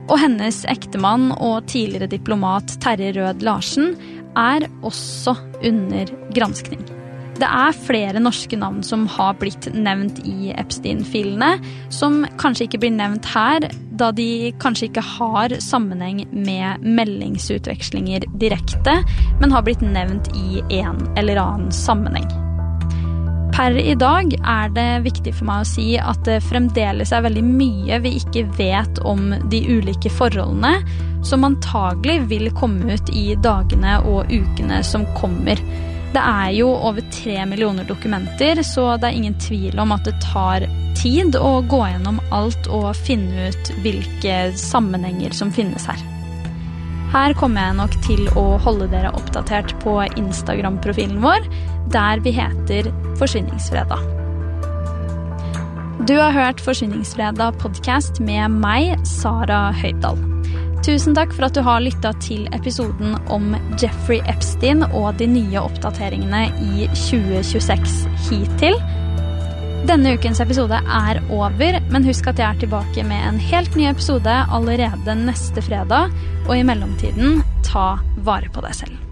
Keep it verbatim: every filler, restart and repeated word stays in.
Og hennes ektemann og tidligere diplomat Terje Rød Larsen er også under granskning. Det er flere norske navn som har blitt nevnt i Epstein-filene, som kanskje ikke blir nevnt her, da de kanskje ikke har sammenheng med meldingsutvekslinger direkte, men har blitt nevnt i en eller annen sammenheng. Per i dag er det viktig for meg å si at det fremdeles er veldig mye vi ikke vet om de ulike forholdene, som antagelig vil komme ut i dagene og ukene som kommer. Det er jo over tre millioner dokumenter, så det er ingen tvil om at det tar tid å gå gjennom alt og finne ut hvilke sammenhenger som finnes her. Her kommer jeg nok til å holde dere oppdatert på Instagram-profilen vår, der vi heter Forsvinningsfredag. Du har hørt Forsvinningsfredag podcast med meg, Sara Høydal. Tusen takk for at du har lyttet til episoden om Jeffrey Epstein og de nye oppdateringene i tjue tjueseks hittil. Denne ukens episode er over, men husk at jeg er tilbake med en helt ny episode allerede neste fredag, og i mellomtiden, ta vare på deg selv.